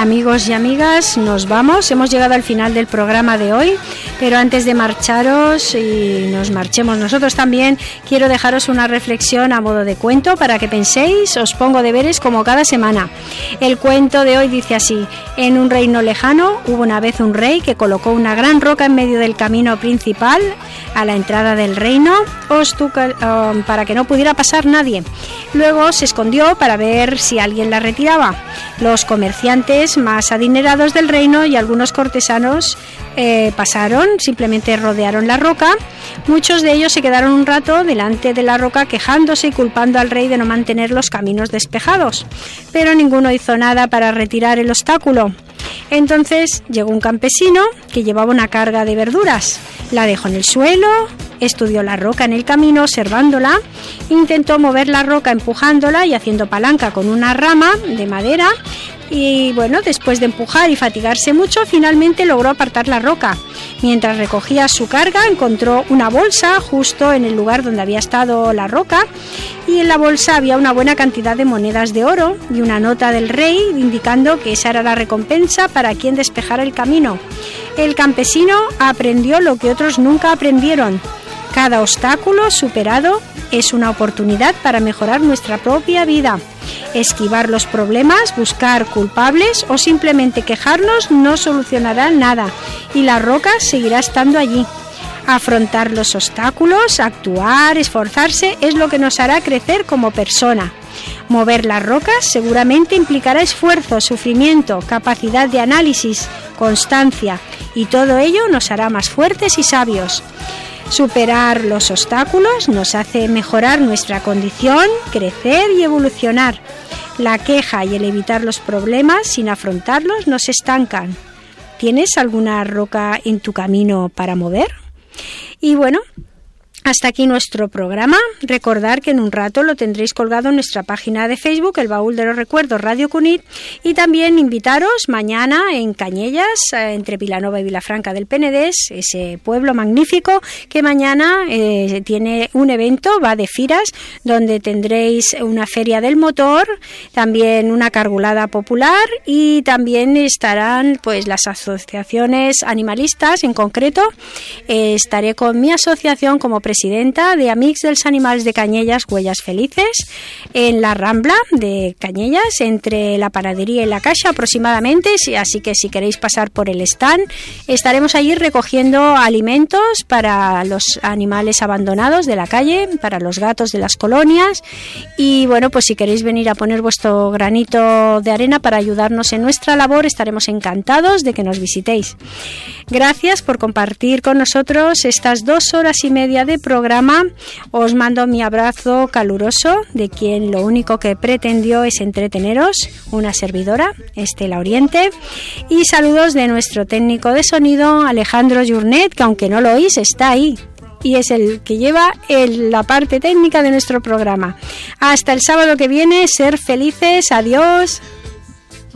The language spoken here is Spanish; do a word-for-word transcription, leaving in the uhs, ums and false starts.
Amigos y amigas, nos vamos. Hemos llegado al final del programa de hoy, pero antes de marcharos y nos marchemos nosotros también, quiero dejaros una reflexión a modo de cuento para que penséis. Os pongo deberes como cada semana. El cuento de hoy dice así: en un reino lejano hubo una vez un rey que colocó una gran roca en medio del camino principal a la entrada del reino para que no pudiera pasar nadie. Luego se escondió para ver si alguien la retiraba. Los comerciantes más adinerados del reino y algunos cortesanos eh, pasaron, simplemente rodearon la roca. Muchos de ellos se quedaron un rato delante de la roca quejándose y culpando al rey de no mantener los caminos despejados, pero ninguno hizo nada para retirar el obstáculo. Entonces llegó un campesino que llevaba una carga de verduras, la dejó en el suelo, estudió la roca en el camino observándola, intentó mover la roca empujándola y haciendo palanca con una rama de madera y bueno, después de empujar y fatigarse mucho, finalmente logró apartar la roca. Mientras recogía su carga, encontró una bolsa justo en el lugar donde había estado la roca y en la bolsa había una buena cantidad de monedas de oro y una nota del rey indicando que esa era la recompensa para quien despejara el camino. El campesino aprendió lo que otros nunca aprendieron: cada obstáculo superado es una oportunidad para mejorar nuestra propia vida. Esquivar los problemas, buscar culpables o simplemente quejarnos no solucionará nada y la roca seguirá estando allí. Afrontar los obstáculos, actuar, esforzarse es lo que nos hará crecer como persona. Mover las rocas seguramente implicará esfuerzo, sufrimiento, capacidad de análisis, constancia, y todo ello nos hará más fuertes y sabios. Superar los obstáculos nos hace mejorar nuestra condición, crecer y evolucionar. La queja y el evitar los problemas sin afrontarlos nos estancan. ¿Tienes alguna roca en tu camino para mover? Y bueno, hasta aquí nuestro programa. Recordar que en un rato lo tendréis colgado en nuestra página de Facebook, El Baúl de los Recuerdos Radio Cunit, y también invitaros mañana en Cañellas, entre Vilanova y Vilafranca del Penedés, ese pueblo magnífico que mañana eh, tiene un evento, va de firas, donde tendréis una feria del motor, también una cargulada popular y también estarán pues las asociaciones animalistas. En concreto, eh, estaré con mi asociación como presidenta presidenta de Amics dels Animals de Cañellas, Huellas Felices, en la Rambla de Cañellas, entre la panadería y la Caixa aproximadamente, así que si queréis pasar por el stand, estaremos allí recogiendo alimentos para los animales abandonados de la calle, para los gatos de las colonias, y bueno, pues si queréis venir a poner vuestro granito de arena para ayudarnos en nuestra labor, estaremos encantados de que nos visitéis. Gracias por compartir con nosotros estas dos horas y media de programa. Os mando mi abrazo caluroso, de quien lo único que pretendió es entreteneros, una servidora, Estela Oriente, y saludos de nuestro técnico de sonido, Alejandro Journet, que aunque no lo oís, está ahí y es el que lleva el, la parte técnica de nuestro programa. Hasta el sábado que viene, ser felices, adiós.